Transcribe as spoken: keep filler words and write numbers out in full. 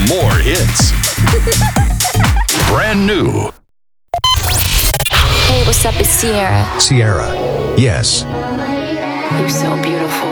more hits. Brand new. Hey, what's up? It's Sierra. Sierra. Yes. You're so beautiful.